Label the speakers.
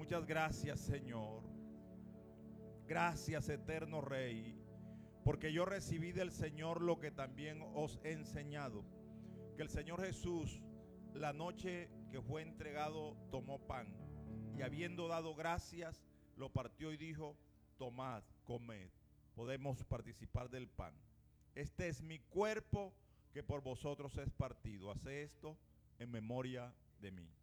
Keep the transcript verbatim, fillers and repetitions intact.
Speaker 1: Muchas gracias, Señor. Gracias, eterno Rey, porque yo recibí del Señor lo que también os he enseñado, que el Señor Jesús, la noche que fue entregado, tomó pan y habiendo dado gracias, lo partió y dijo: tomad, comed. Podemos participar del pan. Este es mi cuerpo que por vosotros es partido. Haced esto en memoria de mí.